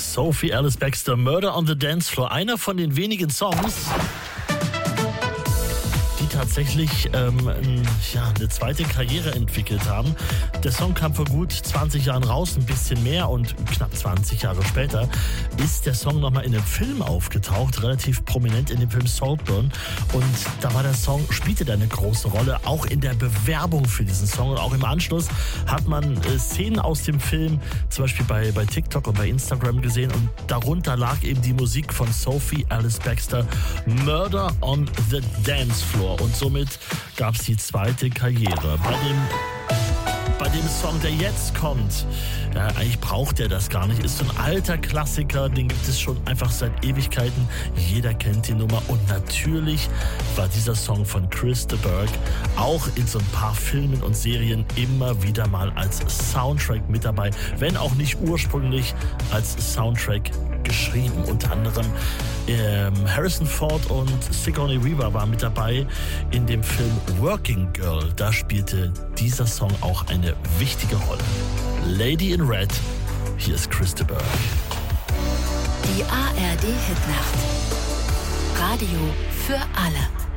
Sophie Alice Bextor, Murder on the Dance Floor. Einer von den wenigen Songs, die tatsächlich eine zweite Karriere entwickelt haben. Der Song kam vor gut 20 Jahren raus, ein bisschen mehr, und knapp 20 Jahre später ist der Song nochmal in einem Film aufgetaucht, relativ prominent in dem Film Saltburn. Und da war der Song, spielte da eine große Rolle, auch in der Bewerbung für diesen Song. Und auch im Anschluss hat man Szenen aus dem Film zum Beispiel bei TikTok und bei Instagram gesehen, und darunter lag eben die Musik von Sophie Alice Bextor, Murder on the Dance Floor. Und somit gab es die zweite Karriere. Bei dem Song, der jetzt kommt, ja, eigentlich braucht er das gar nicht, ist so ein alter Klassiker, den gibt es schon einfach seit Ewigkeiten. Jeder kennt die Nummer, und natürlich war dieser Song von Chris de Burgh auch in so ein paar Filmen und Serien immer wieder mal als Soundtrack mit dabei, wenn auch nicht ursprünglich als Soundtrack geschrieben. Unter anderem Harrison Ford und Sigourney Weaver waren mit dabei in dem Film Working Girl. Da spielte dieser Song auch eine wichtige Rolle. Lady in Red, hier ist Chris de Burgh. Die ARD Hitnacht. Radio für alle.